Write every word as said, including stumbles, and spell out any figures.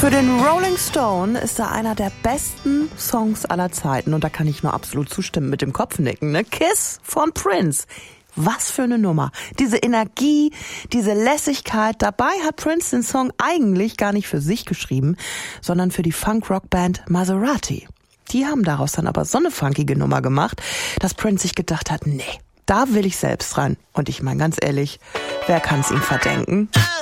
Für den Rolling Stone ist er einer der besten Songs aller Zeiten. Und da kann ich nur absolut zustimmen mit dem Kopfnicken. Ne? Kiss von Prince. Was für eine Nummer. Diese Energie, diese Lässigkeit. Dabei hat Prince den Song eigentlich gar nicht für sich geschrieben, sondern für die Funk-Rock-Band Maserati. Die haben daraus dann aber so eine funkige Nummer gemacht, dass Prince sich gedacht hat, nee, da will ich selbst ran. Und ich meine ganz ehrlich, wer kann's ihm verdenken?